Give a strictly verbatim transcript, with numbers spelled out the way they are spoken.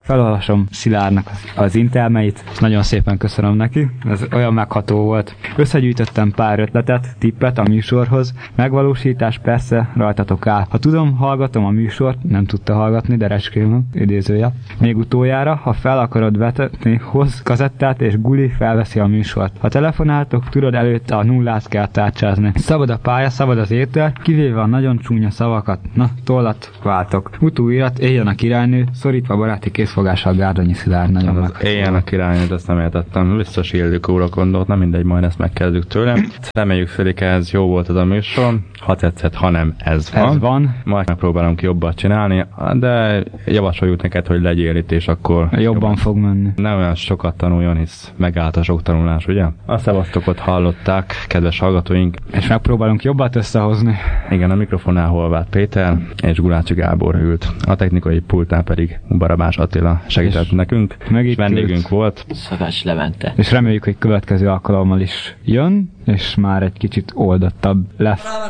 Felolvasom Szilárdnak az intelmeit, nagyon szépen köszönöm neki, ez olyan megható volt. Összegyűjtöttem pár ötletet, tippet a műsorhoz, megvalósítás persze rajtatok áll. Ha tudom, hallgatom a műsort, nem tudta hallgatni, de recskélem, idézője. Még utoljára, ha fel akarod vetetni, hoz kazettát és Guli felveszi a műsort. Ha telefonáltok, tudod előtte a nullát kell tárcsázni. Szabad a pálya, szabad az étel, kivéve a nagyon csúnya szavakat. Na, tollat váltok. Utóirat, éljen a királynő, szorítva baráti készfogással Gárdonyi Szilárd, nagyon meg. Éljen a királynőt, ezt nem értettem. Biztos Ildikóra gondolt, nem mindegy, majd ezt megkezdjük tőlem. Reméljük, Félike, ez jó volt ez a műsor. Ha tetszett, ha nem, ez van. Ez van. Majd megpróbálunk jobban csinálni, de javasoljuk neked, hogy legyél itt, és akkor jobban, jobban fog menni. Nem olyan sokat tanuljon, hisz megállt a sok tanulás, ugye? A szevasztokot hallották, kedves hallgatóink. És megpróbálunk jobbat összehozni. Igen, a mikrofonál Horváth Péter és Gulácsi Gábor ült. A technikai pultán pedig Barabás Attila segített és nekünk. És vendégünk volt Szakács Levente. És reméljük, hogy következő alkalommal is jön, és már egy kicsit oldottabb lesz.